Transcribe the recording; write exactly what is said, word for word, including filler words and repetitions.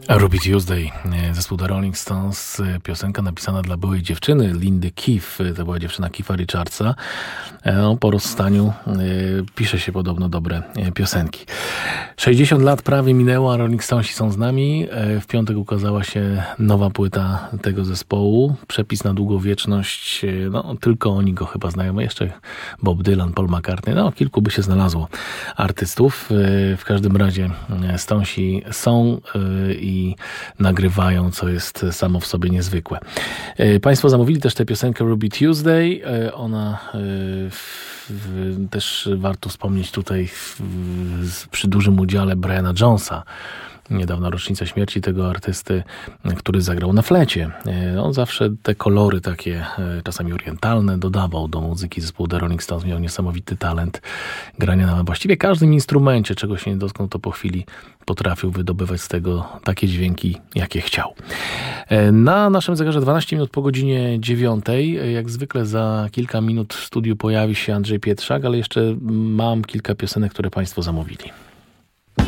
Ruby Tuesday, zespół The Rolling Stones, piosenka napisana dla byłej dziewczyny Lindy Keith, to była dziewczyna Keitha Richardsa. No, po rozstaniu pisze się podobno dobre piosenki. sześćdziesiąt lat prawie minęło, a Rolling Stonesi są z nami. W piątek ukazała się nowa płyta tego zespołu. Przepis na długowieczność, no tylko oni go chyba znają. Jeszcze Bob Dylan, Paul McCartney, no kilku by się znalazło artystów. W każdym razie Stonesi są i nagrywają, co jest samo w sobie niezwykłe. Państwo zamówili też tę piosenkę Ruby Tuesday. Ona w, w, też warto wspomnieć tutaj w, w, przy dużym udziale Briana Jonesa. Niedawna rocznica śmierci tego artysty, który zagrał na flecie. On zawsze te kolory takie, czasami orientalne, dodawał do muzyki. Zespół The Rolling Stones miał niesamowity talent grania na właściwie każdym instrumencie. Czego się nie dotknął, to po chwili potrafił wydobywać z tego takie dźwięki, jakie chciał. Na naszym zegarze dwanaście minut po godzinie dziewiątej. Jak zwykle za kilka minut w studiu pojawi się Andrzej Pietrzak, ale jeszcze mam kilka piosenek, które Państwo zamówili.